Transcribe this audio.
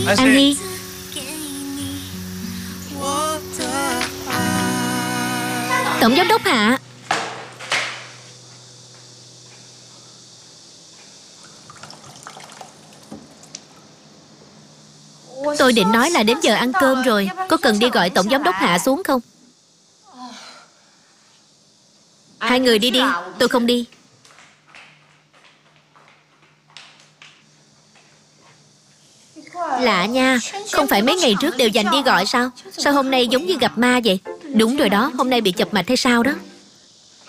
An Nhi. Tổng giám đốc Hạ. Tôi định nói là đến giờ ăn cơm rồi. Có cần đi gọi tổng giám đốc Hạ xuống không? Hai người đi đi, tôi không đi. Lạ nha, không phải mấy ngày trước đều dành đi gọi sao? Sao hôm nay giống như gặp ma vậy? Đúng rồi đó, hôm nay bị chập mạch hay sao đó.